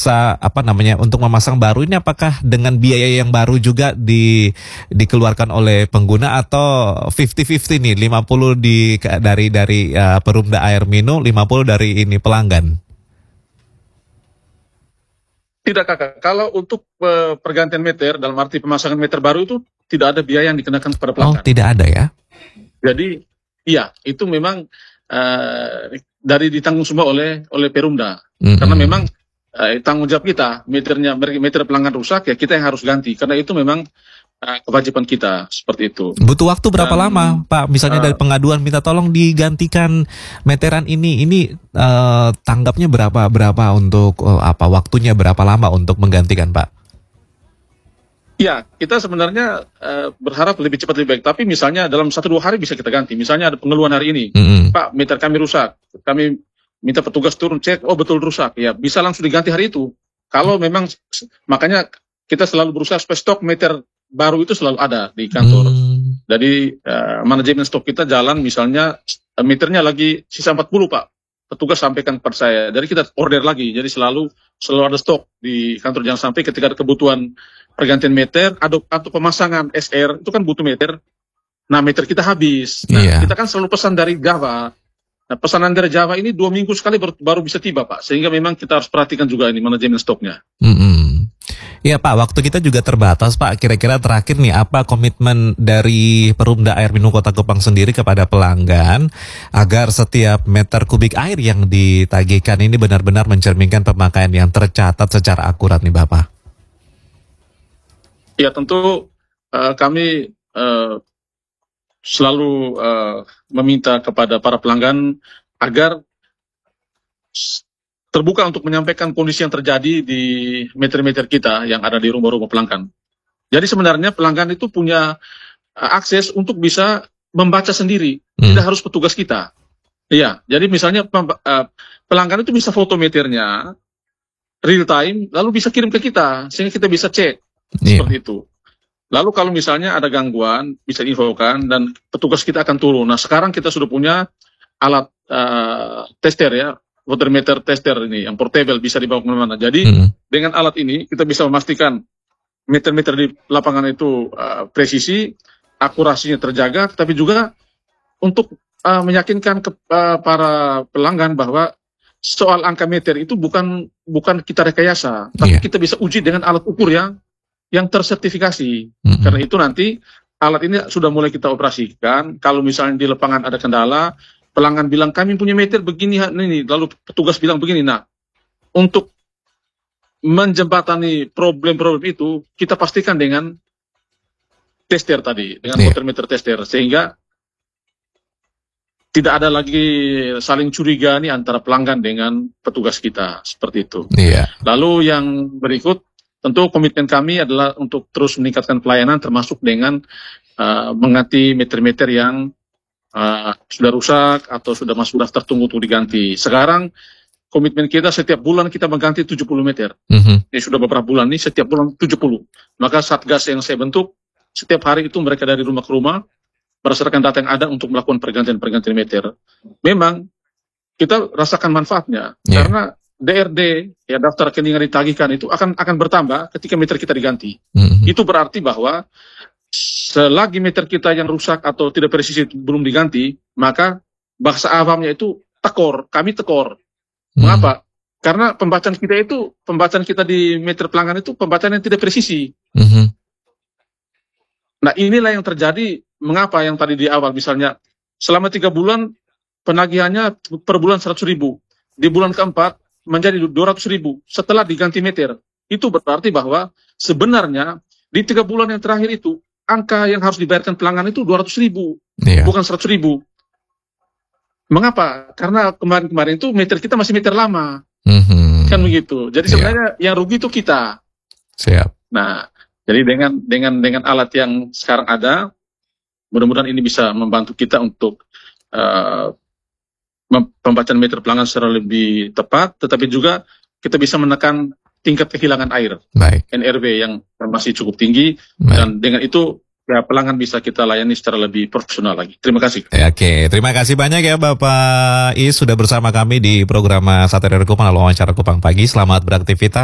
memaksa untuk memasang baru ini, apakah dengan biaya yang baru juga dikeluarkan oleh pengguna atau 50-50 nih, 50 dari Perumda Air Minum, 50 dari ini pelanggan? Tidak, Kakak. Kalau untuk pergantian meter, dalam arti pemasangan meter baru itu tidak ada biaya yang dikenakan kepada pelanggan. Oh, tidak ada ya? Jadi, iya, itu memang dari ditanggung semua oleh Perumda. Karena memang tanggung jawab kita, meter pelanggan rusak, ya kita yang harus ganti. Karena itu memang kewajiban kita, seperti itu. Butuh waktu berapa lama, Pak? Misalnya dari pengaduan minta tolong digantikan meteran ini tanggapnya berapa untuk waktunya berapa lama untuk menggantikan, Pak? Ya, kita sebenarnya berharap lebih cepat lebih baik. Tapi misalnya dalam 1-2 hari bisa kita ganti. Misalnya ada pengeluhan hari ini, Pak, meter kami rusak. Kami minta petugas turun cek, oh betul rusak. Ya, bisa langsung diganti hari itu. Kalau memang, makanya kita selalu berusaha supaya stok meter baru itu selalu ada di kantor. Jadi manajemen stok kita jalan, misalnya meternya lagi sisa 40, Pak. Petugas sampaikan kepada saya. Jadi kita order lagi. Jadi selalu ada stok di kantor. Jangan sampai ketika ada kebutuhan pergantian meter atau pemasangan SR, itu kan butuh meter. Nah, meter kita habis. Nah, kita kan selalu pesan dari Java. Nah, pesanan dari Java ini 2 minggu sekali baru bisa tiba, Pak. Sehingga memang kita harus perhatikan juga ini manajemen stoknya. Iya, Pak, waktu kita juga terbatas, Pak. Kira-kira terakhir nih, apa komitmen dari Perumda Air Minum Kota Kupang sendiri kepada pelanggan agar setiap meter kubik air yang ditagihkan ini benar-benar mencerminkan pemakaian yang tercatat secara akurat nih, Bapak? Ya, tentu kami selalu meminta kepada para pelanggan agar terbuka untuk menyampaikan kondisi yang terjadi di meter-meter kita yang ada di rumah-rumah pelanggan. Jadi sebenarnya pelanggan itu punya akses untuk bisa membaca sendiri, tidak harus petugas kita. Iya, jadi misalnya pelanggan itu bisa foto meternya real time, lalu bisa kirim ke kita, sehingga kita bisa cek seperti itu. Lalu kalau misalnya ada gangguan, bisa diinfokan dan petugas kita akan turun. Nah, sekarang kita sudah punya alat tester ya, water meter tester ini yang portable, bisa dibawa kemana-mana. Jadi dengan alat ini kita bisa memastikan meter-meter di lapangan itu presisi, akurasinya terjaga, tapi juga untuk meyakinkan ke para pelanggan bahwa soal angka meter itu bukan kita rekayasa, tapi kita bisa uji dengan alat ukur yang tersertifikasi. Karena itu nanti alat ini sudah mulai kita operasikan. Kalau misalnya di lapangan ada kendala, pelanggan bilang kami punya meter begini ini, lalu petugas bilang begini. Nah, untuk menjembatani problem-problem itu, kita pastikan dengan tester tadi, dengan water meter tester, sehingga tidak ada lagi saling curiga nih antara pelanggan dengan petugas kita, seperti itu. Lalu yang berikut, tentu komitmen kami adalah untuk terus meningkatkan pelayanan, termasuk dengan mengganti meter-meter yang sudah rusak atau sudah masuk daftar tunggu untuk diganti. Sekarang komitmen kita setiap bulan kita mengganti 70 meter. Ini sudah beberapa bulan nih, setiap bulan 70. Maka Satgas yang saya bentuk, setiap hari itu mereka dari rumah ke rumah, berdasarkan data yang ada untuk melakukan pergantian meter. Memang kita rasakan manfaatnya, karena DRD, ya daftar rekening yang ditagihkan itu akan bertambah ketika meter kita diganti. Itu berarti bahwa selagi meter kita yang rusak atau tidak presisi belum diganti, maka bahasa awamnya itu tekor, kami tekor. Mengapa? Karena pembacaan kita di meter pelanggan itu pembacaan yang tidak presisi. Nah, inilah yang terjadi. Mengapa yang tadi di awal, misalnya selama 3 bulan penagihannya per bulan 100.000, di bulan keempat menjadi 200.000 setelah diganti meter. Itu berarti bahwa sebenarnya di 3 bulan yang terakhir itu angka yang harus dibayarkan pelanggan itu 200.000, bukan 100.000. Mengapa? Karena kemarin-kemarin itu meter kita masih meter lama, kan begitu. Jadi sebenarnya yang rugi itu kita. Nah, jadi dengan alat yang sekarang ada, mudah-mudahan ini bisa membantu kita untuk pembacaan meter pelanggan secara lebih tepat, tetapi juga kita bisa menekan tingkat kehilangan air, NRW yang masih cukup tinggi, dan dengan itu ya pelanggan bisa kita layani secara lebih profesional lagi. Terima kasih. Oke, terima kasih banyak ya Bapak Is sudah bersama kami di program Satria Kupang lalu wawancara Kupang Pagi. Selamat beraktivitas.